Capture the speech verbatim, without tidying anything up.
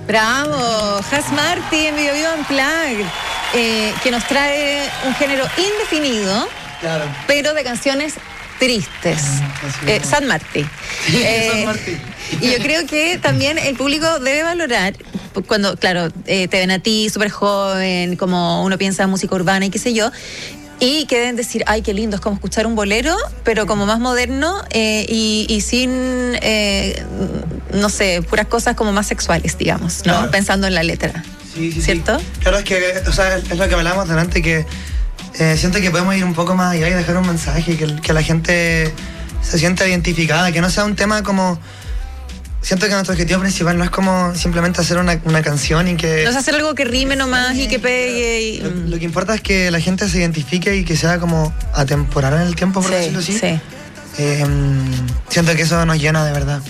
Bravo, Has Marty en Vivo Vivo Unplugged, eh, que nos trae un género indefinido, claro, pero de canciones tristes. Mm, eh, Sad Marty. Sí, Eh, Sad Marty. Y yo creo que también el público debe valorar, cuando, claro, eh, te ven a ti súper joven, como uno piensa en música urbana y qué sé yo, y que deben decir, ay, qué lindo, es como escuchar un bolero, pero como más moderno eh, y, y sin, eh, no sé, puras cosas como más sexuales, digamos, ¿no? Claro. Pensando en la letra. Sí, sí, ¿cierto? Sí. Claro, es que, o sea, es lo que hablábamos delante, que eh, siento que podemos ir un poco más allá y dejar un mensaje, que, que la gente se sienta identificada, que no sea un tema como... Siento que nuestro objetivo principal no es como simplemente hacer una, una canción y que... No es hacer algo que rime nomás sí, y que pegue. Y... Lo, lo que importa es que la gente se identifique y que sea como atemporal en el tiempo, por sí, decirlo así. Sí. Eh, siento que eso nos llena de verdad.